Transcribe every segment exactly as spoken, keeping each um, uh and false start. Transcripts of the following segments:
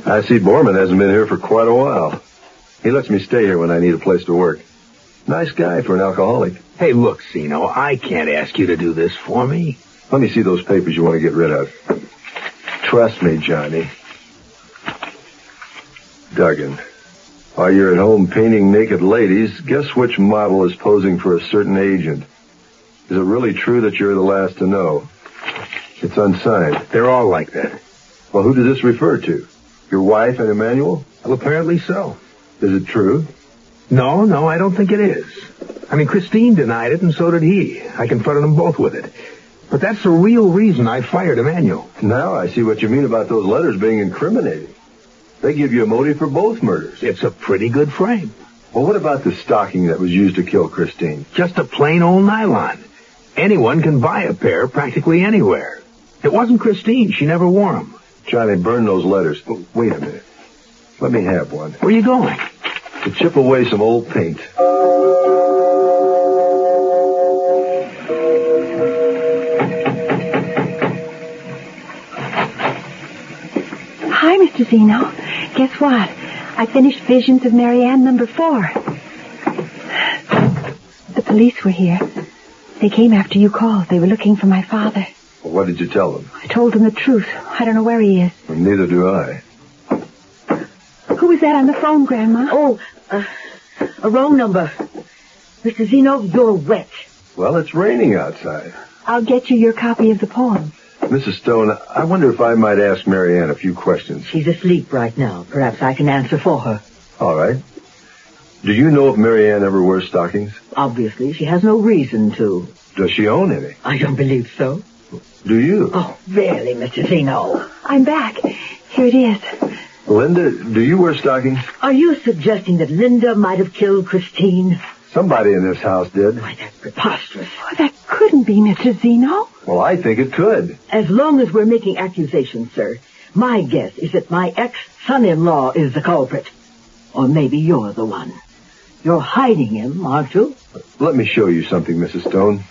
I see Borman hasn't been here for quite a while. He lets me stay here when I need a place to work. Nice guy for an alcoholic. Hey, look, Zeno, I can't ask you to do this for me. Let me see those papers you want to get rid of. Trust me, Johnny. Duggan, while you're at home painting naked ladies, guess which model is posing for a certain agent? Is it really true that you're the last to know? It's unsigned. They're all like that. Well, who does this refer to? Your wife and Emmanuel? Well, apparently so. Is it true? No, no, I don't think it is. I mean, Christine denied it, and so did he. I confronted them both with it. But that's the real reason I fired Emmanuel. Now I see what you mean about those letters being incriminating. They give you a motive for both murders. It's a pretty good frame. Well, what about the stocking that was used to kill Christine? Just a plain old nylon. Anyone can buy a pair practically anywhere. It wasn't Christine. She never wore them. Johnny, burn those letters. Oh, wait a minute. Let me have one. Where are you going? To chip away some old paint. Hi, Mister Zeno. Guess what? I finished Visions of Marianne number four. The police were here. They came after you called. They were looking for my father. Well, what did you tell them? I told them the truth. I don't know where he is. Well, neither do I. Who was that on the phone, Grandma? Oh, uh, a wrong number. Mister Zeno, you're wet. Well, it's raining outside. I'll get you your copy of the poem. Missus Stone, I wonder if I might ask Marianne a few questions. She's asleep right now. Perhaps I can answer for her. All right. Do you know if Marianne ever wears stockings? Obviously, she has no reason to. Does she own any? I don't believe so. Do you? Oh, really, Mister Zeno? I'm back. Here it is. Linda, do you wear stockings? Are you suggesting that Linda might have killed Christine? Somebody in this house did. Why, that's preposterous. Oh, that couldn't be Mister Zeno. Well, I think it could. As long as we're making accusations, sir, my guess is that my ex-son-in-law is the culprit. Or maybe you're the one. You're hiding him, aren't you? Let me show you something, Missus Stone.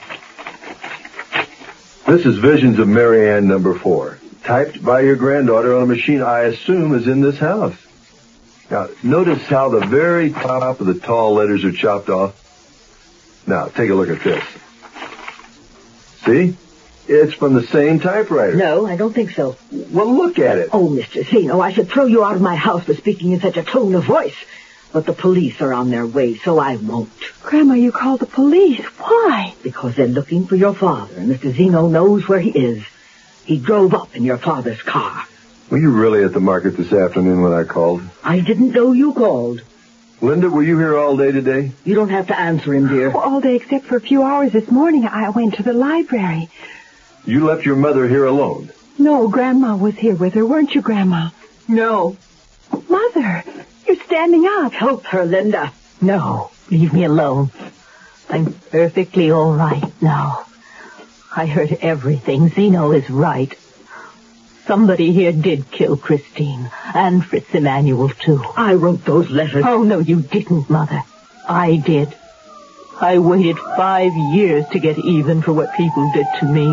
This is Visions of Marianne number four, typed by your granddaughter on a machine I assume is in this house. Now, notice how the very top of the tall letters are chopped off. Now, take a look at this. See? It's from the same typewriter. No, I don't think so. Well, look at it. Oh, Mister Zeno, I should throw you out of my house for speaking in such a tone of voice. But the police are on their way, so I won't. Grandma, you called the police. Why? Because they're looking for your father, and Mister Zeno knows where he is. He drove up in your father's car. Were you really at the market this afternoon when I called? I didn't know you called. Linda, were you here all day today? You don't have to answer him, dear. Oh, all day except for a few hours this morning. I went to the library. You left your mother here alone? No, Grandma was here with her, weren't you, Grandma? No. Mother, you're standing up. Help her, Linda. No, leave me alone. I'm perfectly all right now. I heard everything. Zeno is right. Somebody here did kill Christine, and Fritz Emmanuel, too. I wrote those letters. Oh, no, you didn't, Mother. I did. I waited five years to get even for what people did to me.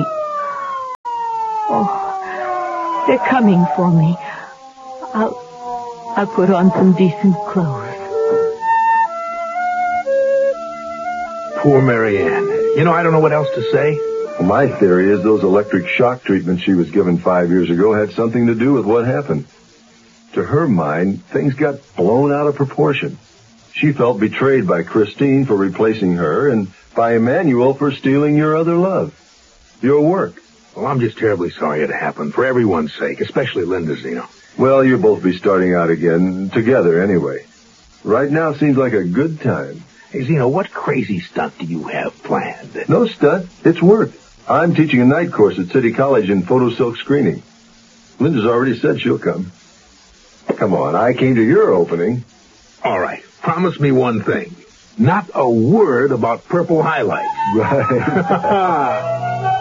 Oh, they're coming for me. I'll, I'll put on some decent clothes. Poor Marianne. You know, I don't know what else to say. Well, my theory is those electric shock treatments she was given five years ago had something to do with what happened. To her mind, things got blown out of proportion. She felt betrayed by Christine for replacing her and by Emmanuel for stealing your other love, your work. Well, I'm just terribly sorry it happened, for everyone's sake, especially Linda's, Zeno. Well, you'll both be starting out again, together anyway. Right now seems like a good time. Hey, Zeno, what crazy stunt do you have planned? No stunt. It's work. I'm teaching a night course at City College in photo silk screening. Linda's already said she'll come. Come on, I came to your opening. All right, promise me one thing. Not a word about purple highlights. Right.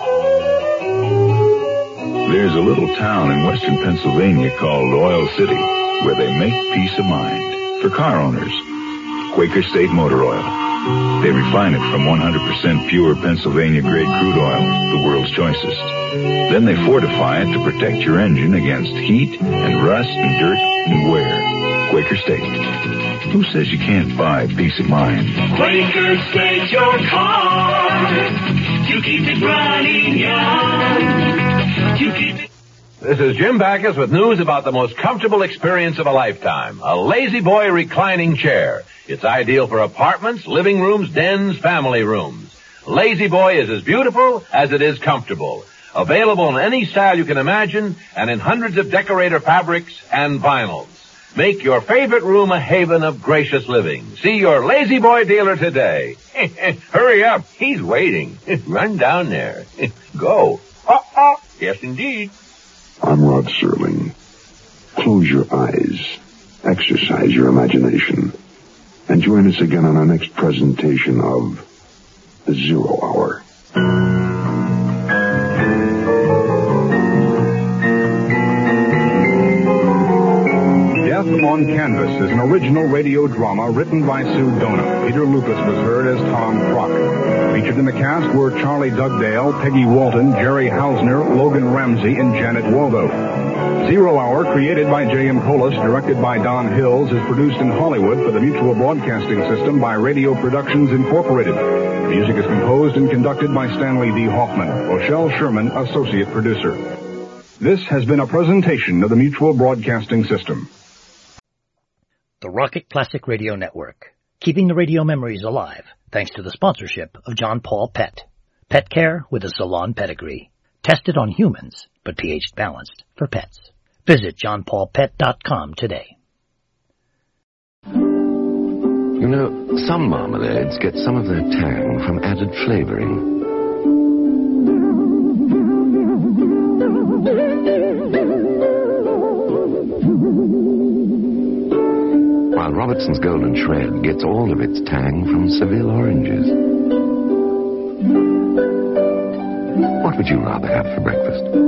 There's a little town in western Pennsylvania called Oil City where they make peace of mind for car owners. Quaker State Motor Oil. They refine it from one hundred percent pure Pennsylvania-grade crude oil, the world's choicest. Then they fortify it to protect your engine against heat and rust and dirt and wear. Quaker State. Who says you can't buy peace of mind? Quaker State your car. To keep it running young. To keep it... This is Jim Backus with news about the most comfortable experience of a lifetime, a Lazy Boy reclining chair. It's ideal for apartments, living rooms, dens, family rooms. Lazy Boy is as beautiful as it is comfortable. Available in any style you can imagine and in hundreds of decorator fabrics and vinyls. Make your favorite room a haven of gracious living. See your Lazy Boy dealer today. Hurry up. He's waiting. Run down there. Go. Uh-uh. Yes, indeed. I'm Rod Serling. Close your eyes, exercise your imagination, and join us again on our next presentation of The Zero Hour. Death on Canvas is an original radio drama written by Sue Dona. Peter Lucas was heard as Tom Crock. Featured in the cast were Charlie Dugdale, Peggy Walton, Jerry Hausner, Logan Ramsey, and Janet Waldo. Zero Hour, created by J M. Colas, directed by Don Hills, is produced in Hollywood for the Mutual Broadcasting System by Radio Productions Incorporated. Music is composed and conducted by Stanley D. Hoffman. Rochelle Sherman, associate producer. This has been a presentation of the Mutual Broadcasting System. The Rocket Classic Radio Network, keeping the radio memories alive thanks to the sponsorship of John Paul Pet. Pet care with a salon pedigree. Tested on humans, but pH balanced for pets. Visit john paul pet dot com today. You know, some marmalades get some of their tang from added flavoring. While Robertson's Golden Shred gets all of its tang from Seville oranges. What would you rather have for breakfast?